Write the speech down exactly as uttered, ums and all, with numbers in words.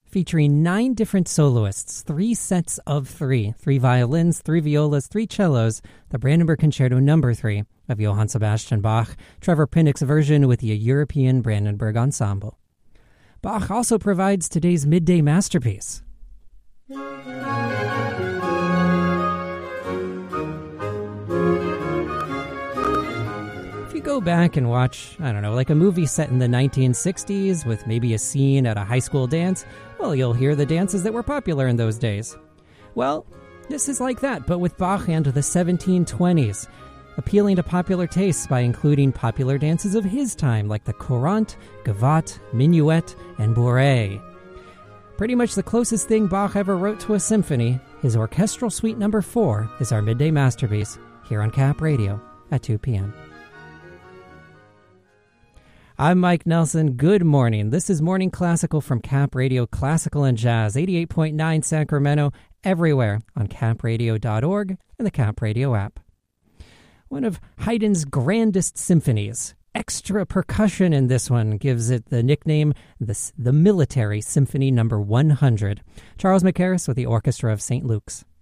featuring nine different soloists, three sets of three, three violins, three violas, three cellos, the Brandenburg Concerto number three of Johann Sebastian Bach, Trevor Pinnock's version with the European Brandenburg Ensemble. Bach also provides today's midday masterpiece. If you go back and watch, I don't know, like a movie set in the nineteen sixties with maybe a scene at a high school dance, well, you'll hear the dances that were popular in those days. Well, this is like that, but with Bach and the seventeen twenties, appealing to popular tastes by including popular dances of his time like the courante, gavotte, minuet, and bourrée. Pretty much the closest thing Bach ever wrote to a symphony, his Orchestral Suite number four is our midday masterpiece here on Cap Radio at two p.m. I'm Mike Nelson. Good morning. This is Morning Classical from Cap Radio Classical and Jazz, eighty-eight point nine Sacramento, everywhere on cap radio dot org and the Cap Radio app. One of Haydn's grandest symphonies. Extra percussion in this one gives it the nickname the, the Military Symphony number one hundred. Charles Mackerras with the Orchestra of Saint Luke's.